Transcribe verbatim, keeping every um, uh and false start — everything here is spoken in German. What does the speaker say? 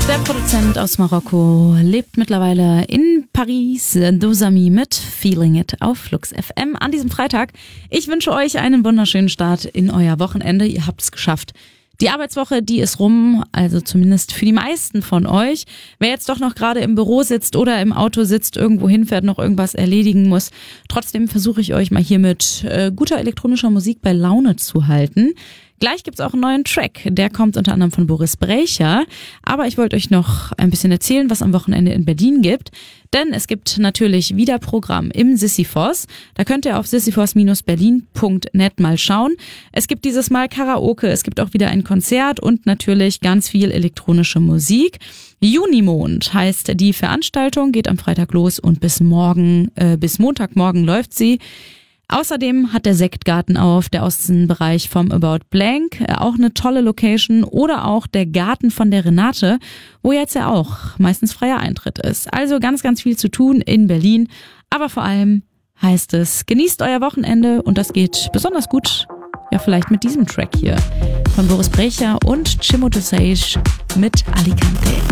Der Produzent aus Marokko lebt mittlerweile in Paris, Dosami mit Feeling It auf Flux F M an diesem Freitag. Ich wünsche euch einen wunderschönen Start in euer Wochenende. Ihr habt es geschafft. Die Arbeitswoche, die ist rum, also zumindest für die meisten von euch. Wer jetzt doch noch gerade im Büro sitzt oder im Auto sitzt, irgendwo hinfährt, noch irgendwas erledigen muss, trotzdem versuche ich euch mal hier mit äh, guter elektronischer Musik bei Laune zu halten. Gleich gibt's auch einen neuen Track, der kommt unter anderem von Boris Brejcha. Aber ich wollte euch noch ein bisschen erzählen, was am Wochenende in Berlin gibt. Denn es gibt natürlich wieder Programm im Sisyphos. Da könnt ihr auf sisyphos Bindestrich berlin Punkt net mal schauen. Es gibt dieses Mal Karaoke, es gibt auch wieder ein Konzert und natürlich ganz viel elektronische Musik. Junimond heißt die Veranstaltung, geht am Freitag los und bis morgen, äh, bis Montagmorgen läuft sie. Außerdem hat der Sektgarten auf, der Außenbereich vom About Blank, auch eine tolle Location, oder auch der Garten von der Renate, wo jetzt ja auch meistens freier Eintritt ist. Also ganz, ganz viel zu tun in Berlin, aber vor allem heißt es, genießt euer Wochenende und das geht besonders gut, ja vielleicht mit diesem Track hier von Boris Brejcha und Chimoto Sage mit Alicante.